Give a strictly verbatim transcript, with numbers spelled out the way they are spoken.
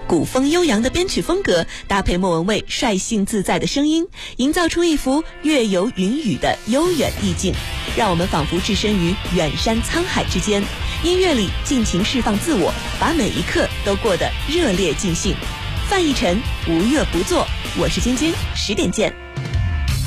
古风悠扬的编曲风格，搭配莫文蔚率性自在的声音，营造出一幅月游云雨的悠远意境，让我们仿佛置身于远山沧海之间，音乐里尽情释放自我，把每一刻都过得热烈尽兴。范逸臣，无乐不作，我是晶晶，十点见。